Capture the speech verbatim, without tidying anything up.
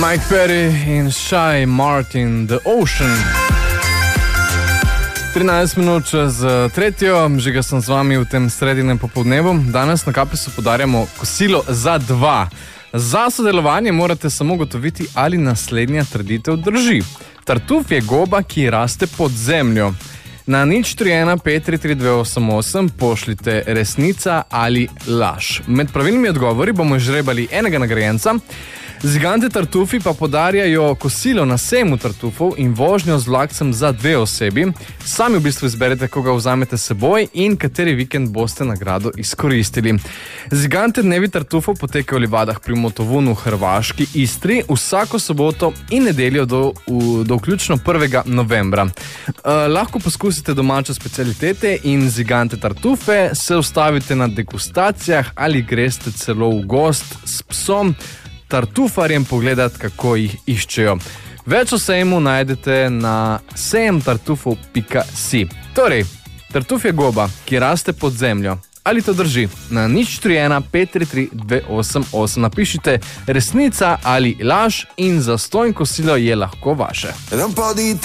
Mike Perry in Shy Martin, The Ocean. trinajst minut čez tretjo, že ga sem z vami v tem sredinem popoldnevu. Danes na Kapesu podarjamo kosilo za dva. Za sodelovanje morate samo gotoviti, ali naslednja trditev drži. Tartuf je goba, ki raste pod zemljo. Na nič tri ena pet tri tri dve osem osem pošljite resnica ali laž. Med pravilnimi odgovori bomo žrebali enega nagrajenca. Zigante tartufi pa podarjajo kosilo na sejmu tartufov in vožnjo z vlakcem za dve osebi. Sami v bistvu izberete, koga vzamete seboj in kateri vikend boste nagrado izkoristili. Zigante dnevi tartufov potekajo v Livadah pri Motovunu v Hrvaški, Istri, vsako soboto in nedeljo do, v, do vključno prvega novembra. Eh, lahko poskusite domače specialitete in zigante tartufe, se ustavite na degustacijah ali greste celo v gost s psom tartufarjem pogledati, kako jih iščejo. Več o sejmu najdete na sejem tartufov pika si. Torej, tartuf je goba, ki raste pod zemljo. Ali to drži? Na nič tri ena pet tri tri dve osem osem napišite resnica ali laž in zastonj kosilo je lahko vaše.